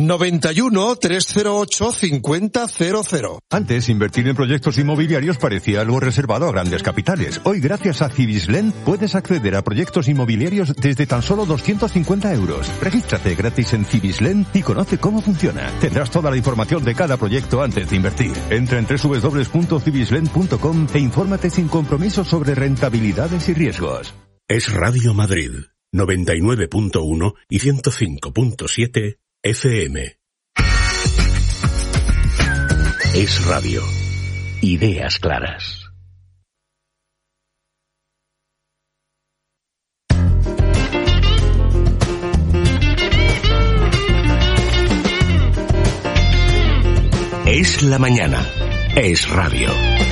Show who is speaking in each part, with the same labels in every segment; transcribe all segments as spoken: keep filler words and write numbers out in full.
Speaker 1: noventa y uno, trescientos ocho, cincuenta cero cero.
Speaker 2: Antes, invertir en proyectos inmobiliarios parecía algo reservado a grandes capitales. Hoy, gracias a Cibislen, puedes acceder a proyectos inmobiliarios desde tan solo doscientos cincuenta euros. Regístrate gratis en Cibislen y conoce cómo funciona. Tendrás toda la información de cada proyecto antes de invertir. Entra en doble u doble u doble u punto cibislen punto com e infórmate sin compromiso sobre rentabilidades y riesgos.
Speaker 3: Es Radio Madrid, noventa y nueve punto uno y ciento cinco punto siete F M. Es Radio. Ideas claras. Es la mañana. Es Radio.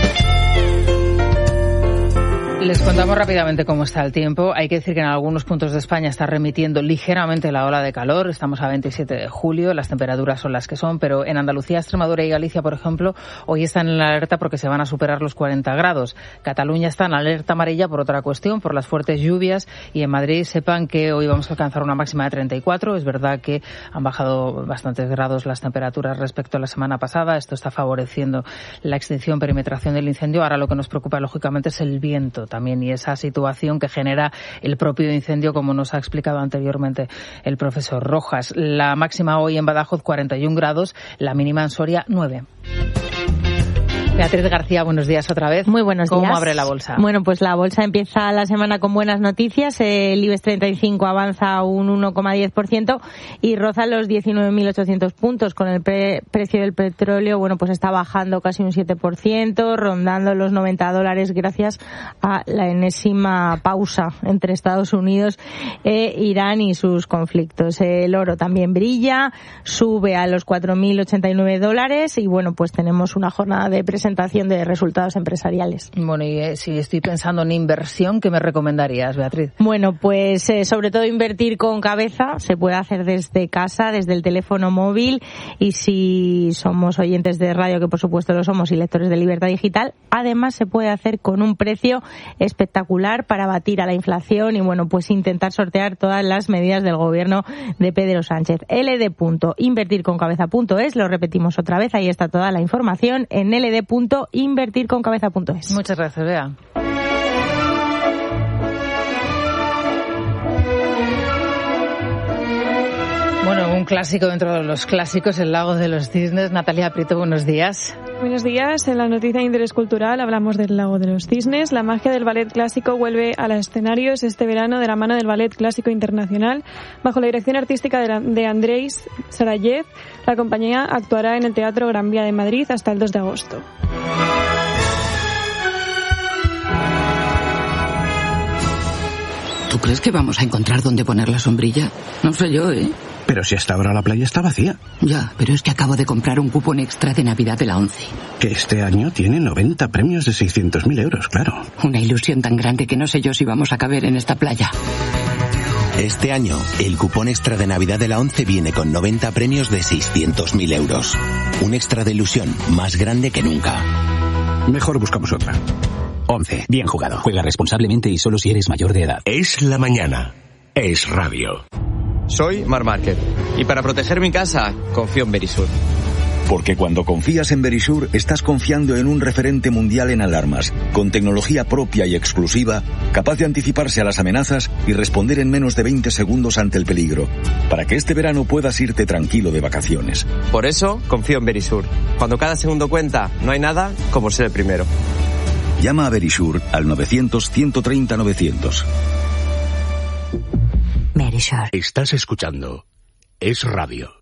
Speaker 4: Les contamos rápidamente cómo está el tiempo. Hay que decir que en algunos puntos de España está remitiendo ligeramente la ola de calor. Estamos a veintisiete de julio, las temperaturas son las que son, pero en Andalucía, Extremadura y Galicia, por ejemplo, hoy están en la alerta porque se van a superar los cuarenta grados. Cataluña está en alerta amarilla por otra cuestión, por las fuertes lluvias, y en Madrid sepan que hoy vamos a alcanzar una máxima de treinta y cuatro. Es verdad que han bajado bastantes grados las temperaturas respecto a la semana pasada. Esto está favoreciendo la extinción, perimetración del incendio. Ahora lo que nos preocupa, lógicamente, es el viento también y esa situación que genera el propio incendio, como nos ha explicado anteriormente el profesor Rojas. La máxima hoy en Badajoz, cuarenta y un grados, la mínima en Soria, nueve. Beatriz García, buenos días otra vez.
Speaker 5: Muy buenos días.
Speaker 4: ¿Cómo abre la bolsa?
Speaker 5: Bueno, pues la bolsa empieza la semana con buenas noticias. El IBEX treinta y cinco avanza un uno coma diez por ciento y roza los diecinueve mil ochocientos puntos. Con el pre- precio del petróleo, bueno, pues está bajando casi un siete por ciento, rondando los noventa dólares gracias a la enésima pausa entre Estados Unidos e Irán y sus conflictos. El oro también brilla, sube a los cuatro mil ochenta y nueve dólares y, bueno, pues tenemos una jornada de presentación de resultados empresariales.
Speaker 4: Bueno, y eh, si estoy pensando en inversión, ¿qué me recomendarías, Beatriz?
Speaker 5: Bueno, pues eh, sobre todo invertir con cabeza. Se puede hacer desde casa, desde el teléfono móvil, y si somos oyentes de radio, que por supuesto lo somos, y lectores de Libertad Digital, además se puede hacer con un precio espectacular para batir a la inflación y, bueno, pues intentar sortear todas las medidas del gobierno de Pedro Sánchez. L D punto invertir con cabeza punto es, lo repetimos otra vez, ahí está toda la información en L D punto invertir con cabeza punto es.
Speaker 4: Muchas gracias, Bea. Bueno, un clásico dentro de los clásicos, el lago de los cisnes. Natalia Prieto, buenos días.
Speaker 6: Buenos días. En la noticia de interés cultural hablamos del lago de los cisnes. La magia del ballet clásico vuelve a los escenarios este verano de la mano del Ballet Clásico Internacional. Bajo la dirección artística de, la, de Andrés Sarayev, la compañía actuará en el Teatro Gran Vía de Madrid hasta el dos de agosto.
Speaker 7: ¿Tú crees que vamos a encontrar dónde poner la sombrilla? No sé yo, ¿eh?
Speaker 8: Pero si hasta ahora la playa está vacía.
Speaker 7: Ya, pero es que acabo de comprar un cupón extra de Navidad de la ONCE.
Speaker 8: Que este año tiene noventa premios de seiscientos mil euros, claro.
Speaker 7: Una ilusión tan grande que no sé yo si vamos a caber en esta playa.
Speaker 9: Este año, el cupón extra de Navidad de la ONCE viene con noventa premios de seiscientos mil euros. Un extra de ilusión más grande que nunca.
Speaker 8: Mejor buscamos otra. ONCE, bien jugado.
Speaker 10: Juega responsablemente y solo si eres mayor de edad.
Speaker 3: Es la mañana. Es Radio.
Speaker 11: Soy Mar Márquez y para proteger mi casa confío en Verisur.
Speaker 12: Porque cuando confías en Verisur estás confiando en un referente mundial en alarmas, con tecnología propia y exclusiva, capaz de anticiparse a las amenazas y responder en menos de veinte segundos ante el peligro, para que este verano puedas irte tranquilo de vacaciones.
Speaker 11: Por eso confío en Verisur. Cuando cada segundo cuenta, no hay nada como ser el primero.
Speaker 12: Llama a Verisur al novecientos, ciento treinta, novecientos.
Speaker 3: Estás escuchando Es Radio.